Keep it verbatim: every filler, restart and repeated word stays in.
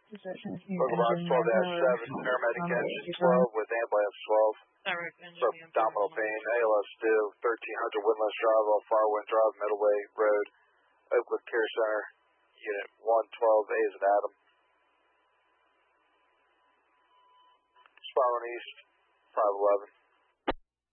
Local box twelve dash seven, paramedic engine twelve with ambulance twelve. Subabdominal pain, A L S due, thirteen hundred Windlass Drive off Farwind Drive, Middleway Road, Oakwood Care Center, Unit one twelve, A is an Adam. Spiral East, five eleven.